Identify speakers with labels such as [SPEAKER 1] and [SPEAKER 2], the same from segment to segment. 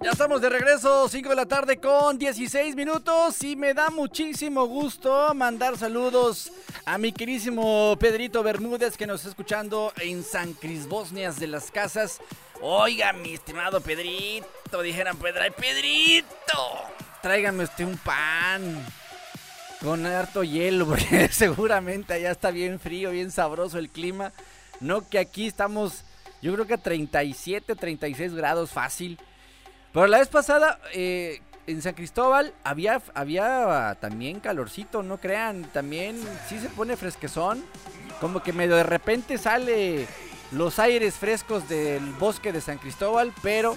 [SPEAKER 1] Ya estamos de regreso, 5 de la tarde con 16 minutos y me da muchísimo gusto mandar saludos a mi querísimo Pedrito Bermúdez que nos está escuchando en San Crisbosnias de las Casas. Oiga, mi estimado Pedrito, dijeran Pedrito, tráigame usted un pan con harto hielo porque seguramente allá está bien frío, bien sabroso el clima. No que aquí estamos, yo creo que a 37, 36 grados fácil. Pero la vez pasada en San Cristóbal había también calorcito, no crean, también sí se pone fresquezón, como que medio de repente sale los aires frescos del bosque de San Cristóbal, pero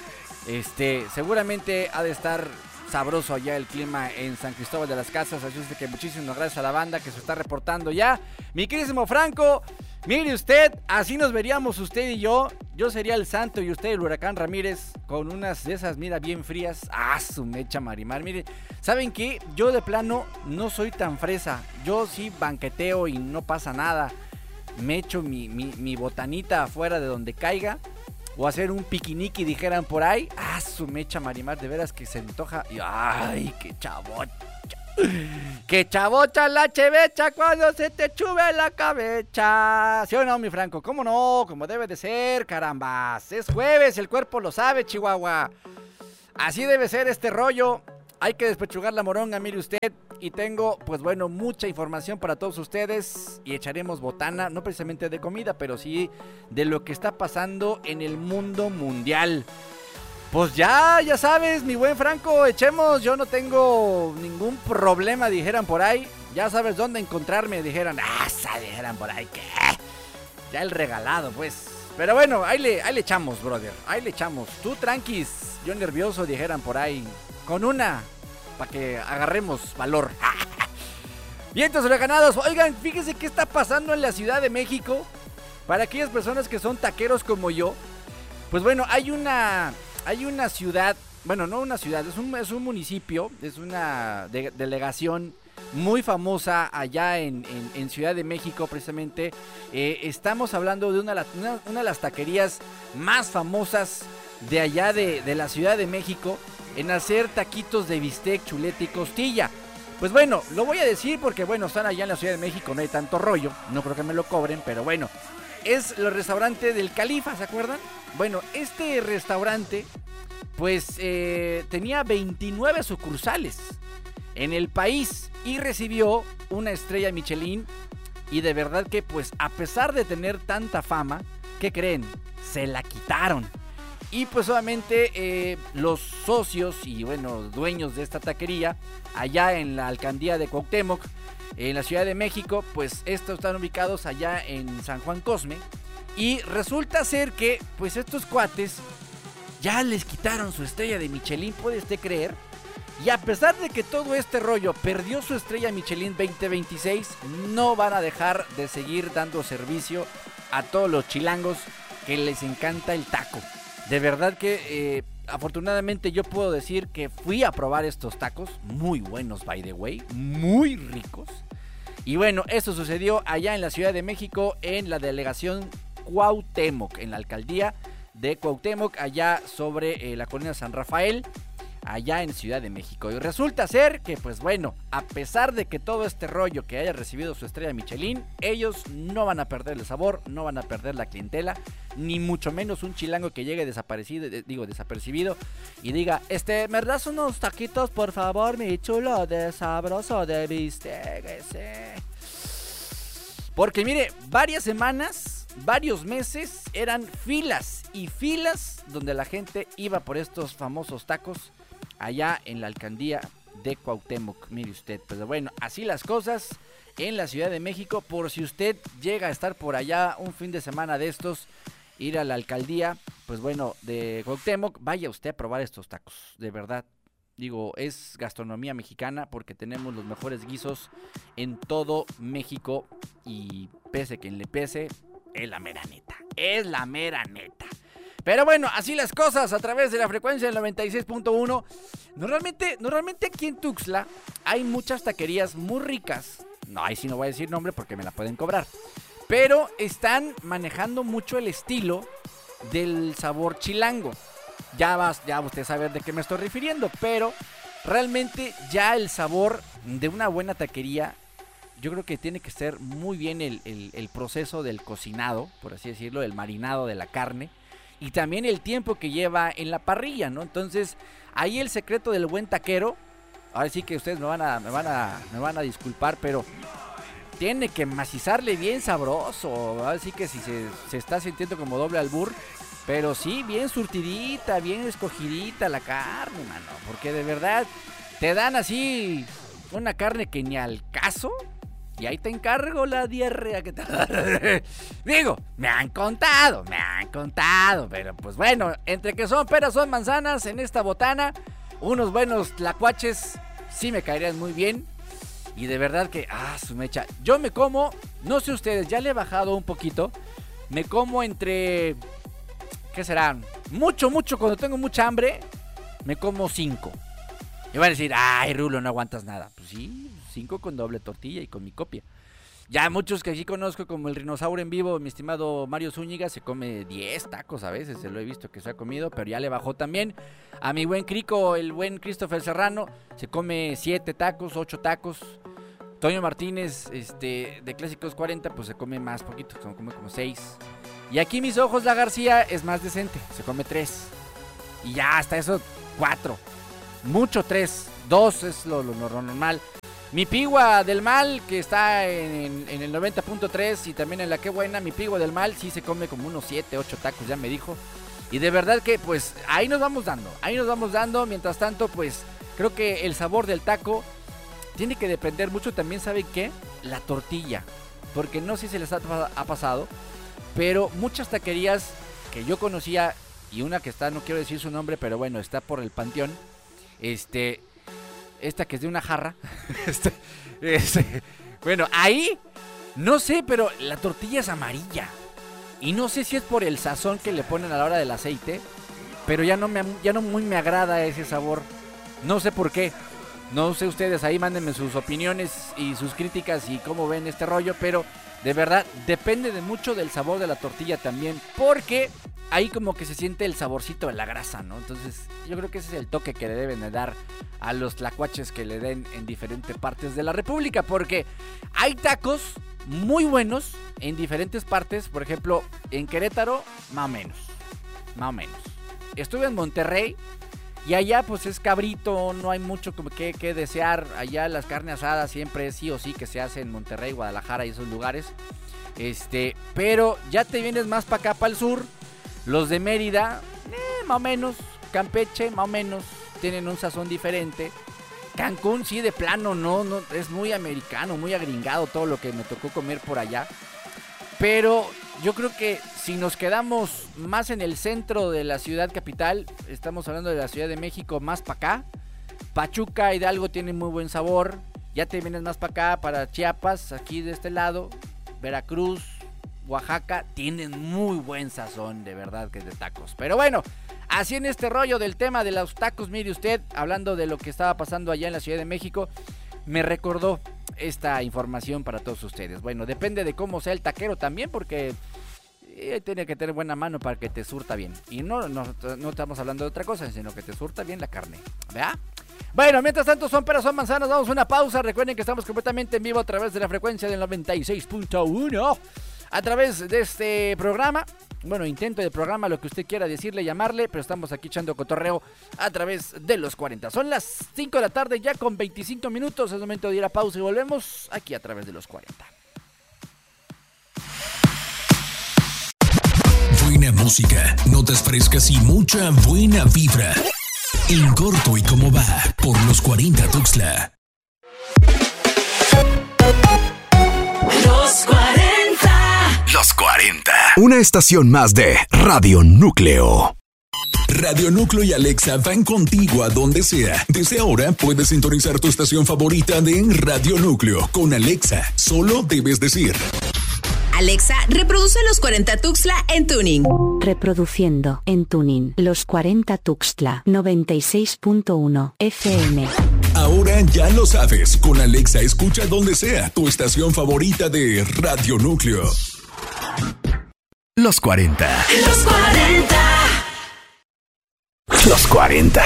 [SPEAKER 1] seguramente ha de estar sabroso allá el clima en San Cristóbal de las Casas, así es de que muchísimas gracias a la banda que se está reportando ya. Mi queridísimo Franco, mire usted, así nos veríamos usted y yo sería el Santo y usted el Huracán Ramírez, con unas de esas, mira, bien frías. Su mecha Marimar, mire, ¿saben qué? Yo de plano no soy tan fresa, yo sí banqueteo y no pasa nada, me echo mi botanita afuera de donde caiga, o hacer un piquiniqui, dijeran por ahí. Su mecha Marimar, de veras que se antoja. Ay, qué chavocha. ¡Qué chavocha la chevecha cuando se te chube la cabeza! ¿Sí o no, mi Franco? ¿Cómo no? Como debe de ser, carambas. Es jueves, el cuerpo lo sabe, Chihuahua. Así debe ser este rollo. Hay que despechugar la moronga, mire usted. Y tengo, pues bueno, mucha información para todos ustedes. Y echaremos botana, no precisamente de comida, pero sí de lo que está pasando en el mundo mundial. Pues ya sabes, mi buen Franco, echemos, yo no tengo ningún problema, dijeran por ahí. Ya sabes dónde encontrarme, dijeran por ahí, ¿qué? Ya el regalado, pues. Pero bueno, ahí le echamos, brother, ahí le echamos. Tú tranquis, yo nervioso, dijeran por ahí. Con una, para que agarremos valor. Vientos huracanados, oigan, fíjense qué está pasando en la Ciudad de México. Para aquellas personas que son taqueros como yo, pues bueno, hay una ciudad, bueno, no una ciudad, es un municipio, es una delegación muy famosa allá en Ciudad de México, precisamente. Estamos hablando de una de las taquerías más famosas de allá de la Ciudad de México, en hacer taquitos de bistec, chuleta y costilla. Pues bueno, lo voy a decir porque bueno, están allá en la Ciudad de México, no hay tanto rollo, no creo que me lo cobren, pero bueno. Es el restaurante del Califa, ¿se acuerdan? Bueno, este restaurante pues tenía 29 sucursales en el país y recibió una estrella Michelin. Y de verdad que pues a pesar de tener tanta fama, ¿qué creen? Se la quitaron. Y pues obviamente los socios y bueno, dueños de esta taquería allá en la alcaldía de Cuauhtémoc, en la Ciudad de México, pues estos están ubicados allá en San Juan Cosme. Y resulta ser que pues estos cuates ya les quitaron su estrella de Michelin, ¿puede usted creer? Y a pesar de que todo este rollo perdió su estrella Michelin 2026, no van a dejar de seguir dando servicio a todos los chilangos que les encanta el taco. De verdad que afortunadamente yo puedo decir que fui a probar estos tacos, muy buenos by the way, muy ricos. Y bueno, esto sucedió allá en la Ciudad de México, en la delegación Cuauhtémoc, en la alcaldía de Cuauhtémoc, allá sobre la colina San Rafael, allá en Ciudad de México. Y resulta ser que, pues bueno, a pesar de que todo este rollo que haya recibido su estrella Michelin, ellos no van a perder el sabor, no van a perder la clientela, ni mucho menos un chilango que llegue desapercibido y diga, ¿me das unos taquitos, por favor, mi chulo de sabroso de bistec ese? Porque mire, varias semanas, varios meses, eran filas y filas donde la gente iba por estos famosos tacos allá en la alcaldía de Cuauhtémoc, mire usted. Pero bueno, así las cosas en la Ciudad de México. Por si usted llega a estar por allá un fin de semana de estos, ir a la alcaldía, pues bueno, de Cuauhtémoc, vaya usted a probar estos tacos, de verdad. Digo, es gastronomía mexicana porque tenemos los mejores guisos en todo México y pese quien le pese, es la mera neta, es la mera neta. Pero bueno, así las cosas a través de la frecuencia del 96.1. Normalmente aquí en Tuxtla hay muchas taquerías muy ricas. No, ahí sí no voy a decir nombre porque me la pueden cobrar. Pero están manejando mucho el estilo del sabor chilango. ya usted sabe de qué me estoy refiriendo, pero realmente ya el sabor de una buena taquería, yo creo que tiene que ser muy bien el proceso del cocinado, por así decirlo, el marinado de la carne, y también el tiempo que lleva en la parrilla, ¿no? Entonces, ahí el secreto del buen taquero, ahora sí que ustedes me van a disculpar, pero tiene que macizarle bien sabroso, ahora sí que si se está sintiendo como doble albur, pero sí, bien surtidita, bien escogidita la carne, mano, porque de verdad te dan así una carne que ni al caso. Y ahí te encargo la diarrea que te... Digo, me han contado, pero pues bueno, entre que son peras, son manzanas en esta botana, unos buenos tlacuaches sí me caerían muy bien. Y de verdad que, su mecha, yo me como, no sé ustedes, ya le he bajado un poquito, me como entre, ¿qué serán? Mucho, cuando tengo mucha hambre, me como 5. Y van a decir, ay, Rulo, no aguantas nada. Pues sí, 5 con doble tortilla y con mi copia. Ya muchos que aquí conozco, como el Rinosaurio en Vivo, mi estimado Mario Zúñiga, se come 10 tacos a veces, se lo he visto que se ha comido, pero ya le bajó también. A mi buen Crico, el buen Christopher Serrano, se come 7 tacos, 8 tacos. Toño Martínez, de Clásicos 40, pues se come más poquito, se come como 6. Y aquí mis ojos, la García, es más decente, se come 3. Y ya hasta eso, 4. Mucho 3, 2 es lo normal. Mi Pigua del Mal, que está en el 90.3 y también en la Qué Buena, mi Pigua del Mal sí se come como unos 7, 8 tacos, ya me dijo. Y de verdad que pues ahí nos vamos dando. Mientras tanto, pues creo que el sabor del taco tiene que depender mucho también, ¿saben qué? La tortilla. Porque no sé si les ha pasado, pero muchas taquerías que yo conocía, y una que está, no quiero decir su nombre, pero bueno, está por el Panteón, esta que es de una jarra, bueno, ahí, no sé, pero la tortilla es amarilla, y no sé si es por el sazón que le ponen a la hora del aceite, pero ya no muy me agrada ese sabor, no sé por qué, no sé ustedes, ahí mándenme sus opiniones y sus críticas y cómo ven este rollo, pero de verdad, depende de mucho del sabor de la tortilla también, porque ahí como que se siente el saborcito de la grasa, ¿no? Entonces yo creo que ese es el toque que le deben de dar a los tlacuaches que le den en diferentes partes de la república, porque hay tacos muy buenos en diferentes partes. Por ejemplo, en Querétaro, más o menos. Estuve en Monterrey y allá pues es cabrito, no hay mucho como que desear. Allá las carnes asadas siempre sí o sí que se hace en Monterrey, Guadalajara y esos lugares. Pero ya te vienes más para acá, para el sur. Los de Mérida, más o menos. Campeche, más o menos. Tienen un sazón diferente. Cancún, sí, de plano, no, es muy americano, muy agringado todo lo que me tocó comer por allá. Pero yo creo que si nos quedamos más en el centro de la ciudad capital, estamos hablando de la Ciudad de México, más para acá. Pachuca, Hidalgo tienen muy buen sabor. Ya te vienes más para acá, para Chiapas, aquí de este lado. Veracruz, Oaxaca, tienen muy buen sazón, de verdad, que es de tacos. Pero bueno, así en este rollo del tema de los tacos, mire usted, hablando de lo que estaba pasando allá en la Ciudad de México, me recordó esta información para todos ustedes. Bueno, depende de cómo sea el taquero también, porque tiene que tener buena mano para que te surta bien. Y no estamos hablando de otra cosa, sino que te surta bien la carne, ¿verdad? Bueno, mientras tanto, son peras, son manzanas, damos una pausa. Recuerden que estamos completamente en vivo a través de la frecuencia del 96.1. A través de este programa, bueno, intento de programa, lo que usted quiera decirle, llamarle, pero estamos aquí echando cotorreo a través de los 40. Son las 5 de la tarde ya con 25 minutos, es momento de ir a pausa y volvemos aquí a través de los 40.
[SPEAKER 2] Buena música, notas frescas y mucha buena vibra. En corto y cómo va, por los 40 Tuxtla.
[SPEAKER 3] Los 40.
[SPEAKER 2] Los 40.
[SPEAKER 4] Una estación más de Radio Núcleo.
[SPEAKER 2] Radio Núcleo y Alexa van contigo a donde sea. Desde ahora puedes sintonizar tu estación favorita de Radio Núcleo. Con Alexa, solo debes decir:
[SPEAKER 3] Alexa, reproduce los 40 Tuxtla en tuning.
[SPEAKER 5] Reproduciendo en tuning los 40 Tuxtla 96.1 FM.
[SPEAKER 2] Ahora ya lo sabes, con Alexa escucha donde sea tu estación favorita de Radio Núcleo.
[SPEAKER 4] Los 40.
[SPEAKER 3] Los 40.
[SPEAKER 4] Los 40.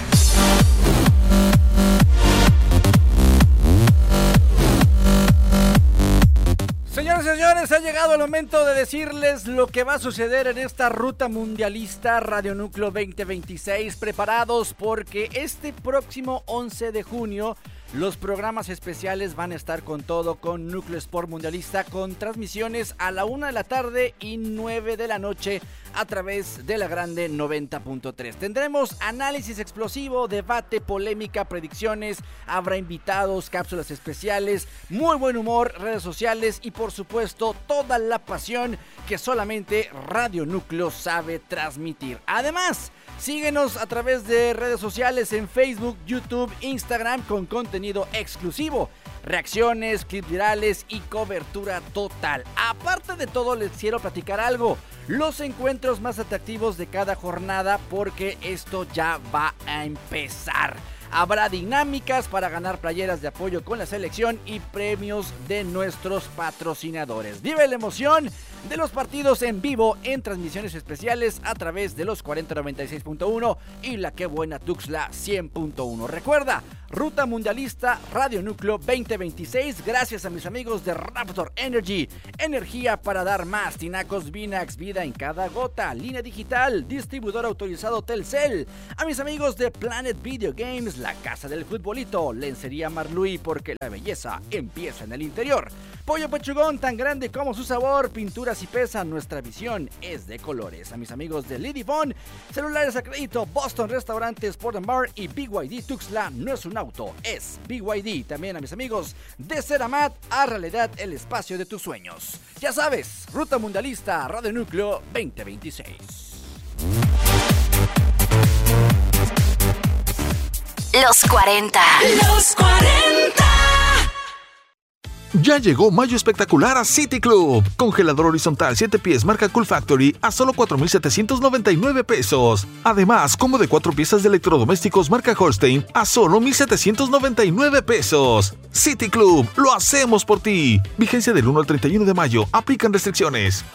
[SPEAKER 1] Señoras y señores, ha llegado el momento de decirles lo que va a suceder en esta ruta mundialista Radio Núcleo 2026. Preparados porque este próximo 11 de junio los programas especiales van a estar con todo con Núcleo Sport Mundialista, con transmisiones a la 1 de la tarde y 9 de la noche a través de la grande 90.3. Tendremos análisis explosivo, debate, polémica, predicciones, habrá invitados, cápsulas especiales, muy buen humor, redes sociales y por supuesto toda la pasión que solamente Radio Núcleo sabe transmitir. Además, síguenos a través de redes sociales en Facebook, YouTube, Instagram con contenido exclusivo, reacciones, clips virales y cobertura total. Aparte de todo, les quiero platicar algo, los encuentros más atractivos de cada jornada, porque esto ya va a empezar. Habrá dinámicas para ganar playeras de apoyo con la selección y premios de nuestros patrocinadores. Vive la emoción de los partidos en vivo en transmisiones especiales a través de los 4096.1 y la que buena Tuxtla 100.1. Recuerda, Ruta Mundialista Radio Núcleo 2026, gracias a mis amigos de Raptor Energy, energía para dar más. Tinacos Vinax, vida en cada gota. Línea digital, distribuidor autorizado Telcel. A mis amigos de Planet Video Games, la casa del futbolito. Lencería Marluí, porque la belleza empieza en el interior. Pollo Pechugón, tan grande como su sabor. Pinturas y pesa, nuestra visión es de colores. A mis amigos de Lidifone, celulares a crédito, Boston Restaurantes, Sport & Bar y BYD Tuxtla, no es un auto, es BYD. También a mis amigos de Ceramat, a realidad el espacio de tus sueños. Ya sabes, Ruta Mundialista Radio Núcleo 2026.
[SPEAKER 3] Los 40.
[SPEAKER 6] Los 40.
[SPEAKER 7] Ya llegó mayo espectacular a City Club. Congelador horizontal 7 pies marca Cool Factory a solo 4,799 pesos. Además, combo de 4 piezas de electrodomésticos marca Holstein a solo 1,799 pesos. City Club, lo hacemos por ti. Vigencia del 1 al 31 de mayo. Aplican restricciones.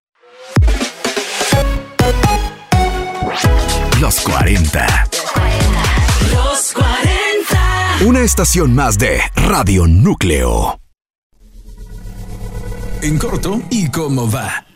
[SPEAKER 4] Los 40.
[SPEAKER 6] Los 40.
[SPEAKER 4] Una estación más de Radio Núcleo.
[SPEAKER 2] En corto y cómo va.